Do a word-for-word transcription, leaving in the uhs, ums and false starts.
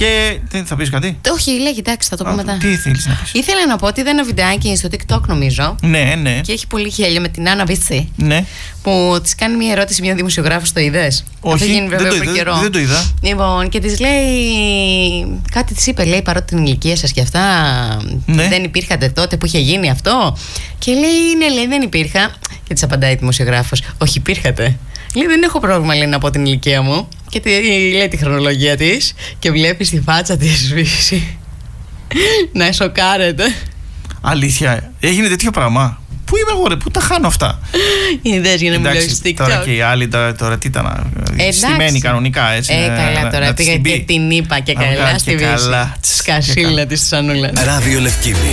Και θα πεις κάτι? Όχι, λέγει, εντάξει, θα το πω Α, μετά. Τι θέλεις να πεις? Ήθελα να πω ότι είδα ένα βιντεάκι στο TikTok, νομίζω. Ναι, ναι. Και έχει πολύ γέλιο με την Άννα Μπίτσι. Ναι. Που της κάνει μια ερώτηση μια δημοσιογράφος, το είδες? Όχι, Αυτό γίνει βέβαια δεν, από το καιρό. είδα, δεν το είδα. Λοιπόν, και της λέει. Κάτι της είπε, λέει, παρότι την ηλικία σας και αυτά. Ναι. Δεν υπήρχατε τότε που είχε γίνει αυτό. Και λέει, ναι, λέει, δεν υπήρχα. Και της απαντάει η δημοσιογράφος, όχι, υπήρχατε. Λέει, δεν έχω πρόβλημα, λέει, να πω την ηλικία μου. Και τη, λέει τη χρονολογία της. Και βλέπει στη φάτσα της σβήσει. Να σοκάρεται. Αλήθεια, έγινε τέτοιο πράγμα? Πού είμαι εγώ, ρε, πού τα χάνω αυτά? Είδες για να μιλάω Εντάξει, στο TikTok. τώρα και οι άλλοι τώρα, τώρα τι ήταν? Στημένοι κανονικά, έτσι. Ε, καλά, να, τώρα να πήγα και την είπα και καλά στη βίση. Σκασίλα της Σανούλα. Ράδιο Λευκίδη.